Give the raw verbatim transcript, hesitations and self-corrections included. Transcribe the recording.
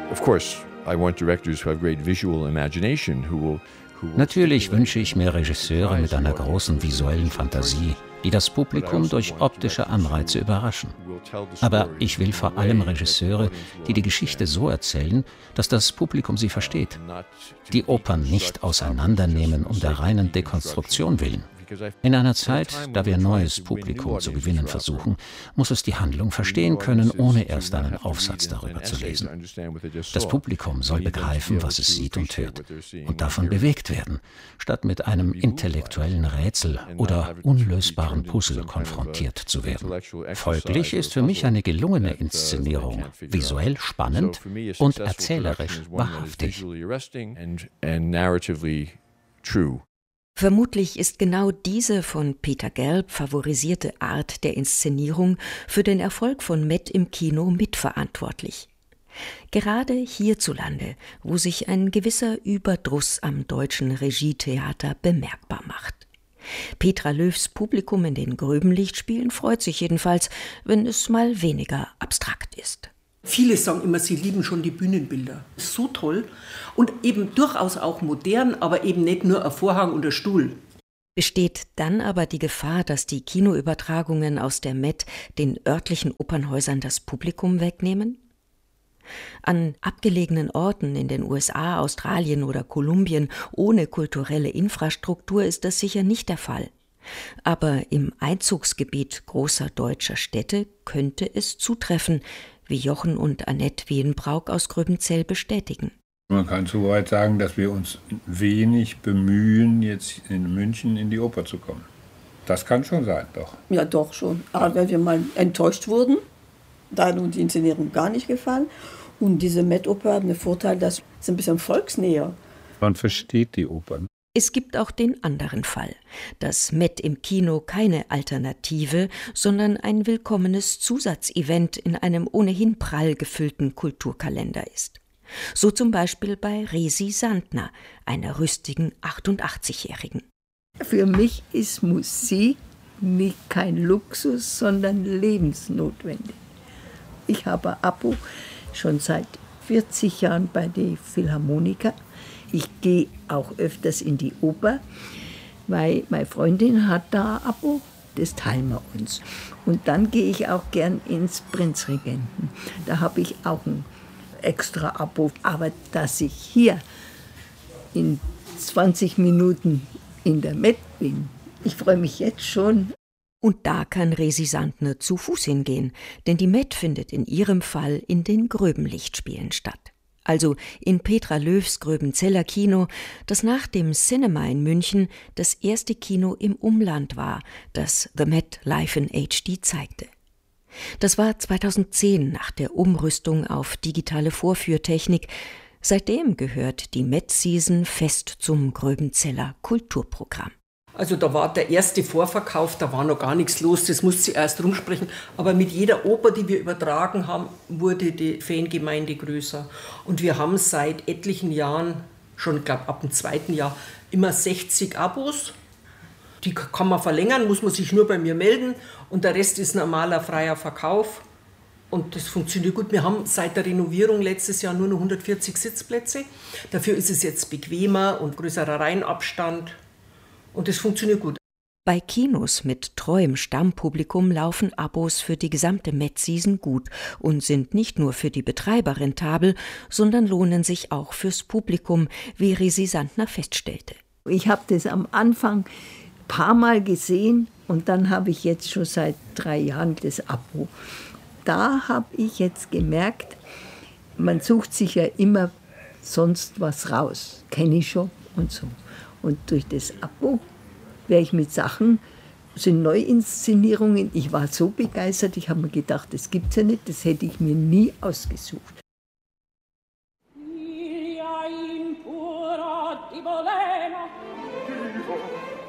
Of course, I want directors who have great visual imagination, who will Natürlich wünsche ich mir Regisseure mit einer großen visuellen Fantasie, die das Publikum durch optische Anreize überraschen. Aber ich will vor allem Regisseure, die die Geschichte so erzählen, dass das Publikum sie versteht. Die Opern nicht auseinandernehmen um der reinen Dekonstruktion willen. In einer Zeit, da wir neues Publikum zu gewinnen versuchen, muss es die Handlung verstehen können, ohne erst einen Aufsatz darüber zu lesen. Das Publikum soll begreifen, was es sieht und hört, und davon bewegt werden, statt mit einem intellektuellen Rätsel oder unlösbaren Puzzle konfrontiert zu werden. Folglich ist für mich eine gelungene Inszenierung visuell spannend und erzählerisch wahrhaftig. Vermutlich ist genau diese von Peter Gelb favorisierte Art der Inszenierung für den Erfolg von Met im Kino mitverantwortlich. Gerade hierzulande, wo sich ein gewisser Überdruss am deutschen Regietheater bemerkbar macht. Petra Löws Publikum in den Gröbenlichtspielen freut sich jedenfalls, wenn es mal weniger abstrakt ist. Viele sagen immer, sie lieben schon die Bühnenbilder. So toll und eben durchaus auch modern, aber eben nicht nur ein Vorhang und ein Stuhl. Besteht dann aber die Gefahr, dass die Kinoübertragungen aus der Met den örtlichen Opernhäusern das Publikum wegnehmen? An abgelegenen Orten in den U S A, Australien oder Kolumbien ohne kulturelle Infrastruktur ist das sicher nicht der Fall. Aber im Einzugsgebiet großer deutscher Städte könnte es zutreffen, wie Jochen und Annette Wienbrauk aus Gröbenzell bestätigen. Man kann so weit sagen, dass wir uns wenig bemühen, jetzt in München in die Oper zu kommen. Das kann schon sein, doch. Ja, doch schon. Aber wenn wir mal enttäuscht wurden, da hat uns die Inszenierung gar nicht gefallen. Und diese Met-Oper hat den Vorteil, dass es ein bisschen volksnäher. Man versteht die Opern. Es gibt auch den anderen Fall, dass Met im Kino keine Alternative, sondern ein willkommenes Zusatzevent in einem ohnehin prall gefüllten Kulturkalender ist. So zum Beispiel bei Resi Sandner, einer rüstigen achtundachtzigjährigen. Für mich ist Musik nicht kein Luxus, sondern lebensnotwendig. Ich habe ein Abo schon seit vierzig Jahren bei den Philharmoniker. Ich gehe auch öfters in die Oper, weil meine Freundin hat da ein Abo, das teilen wir uns. Und dann gehe ich auch gern ins Prinzregenten. Da habe ich auch ein extra Abo. Aber dass ich hier in zwanzig Minuten in der Met bin, ich freue mich jetzt schon. Und da kann Resi Sandner zu Fuß hingehen, denn die Met findet in ihrem Fall in den Gröbenlichtspielen statt. Also in Petra Löws Gröbenzeller Kino, das nach dem Cinema in München das erste Kino im Umland war, das The Met live in H D zeigte. Das war zweitausendzehn nach der Umrüstung auf digitale Vorführtechnik. Seitdem gehört die Met-Season fest zum Gröbenzeller Kulturprogramm. Also da war der erste Vorverkauf, da war noch gar nichts los, das musste sie erst rumsprechen. Aber mit jeder Oper, die wir übertragen haben, wurde die Fangemeinde größer. Und wir haben seit etlichen Jahren, schon ich glaube ab dem zweiten Jahr, immer sechzig Abos. Die kann man verlängern, muss man sich nur bei mir melden. Und der Rest ist normaler freier Verkauf. Und das funktioniert gut. Wir haben seit der Renovierung letztes Jahr nur noch hundertvierzig Sitzplätze. Dafür ist es jetzt bequemer und größerer Reihenabstand. Und das funktioniert gut. Bei Kinos mit treuem Stammpublikum laufen Abos für die gesamte Met-Season gut und sind nicht nur für die Betreiber rentabel, sondern lohnen sich auch fürs Publikum, wie Resi Sandner feststellte. Ich habe das am Anfang ein paar Mal gesehen und dann habe ich jetzt schon seit drei Jahren das Abo. Da habe ich jetzt gemerkt, man sucht sich ja immer sonst was raus, kenne ich schon und so. Und durch das Abo wäre ich mit Sachen, sind Neuinszenierungen, ich war so begeistert, ich habe mir gedacht, das gibt's ja nicht, das hätte ich mir nie ausgesucht.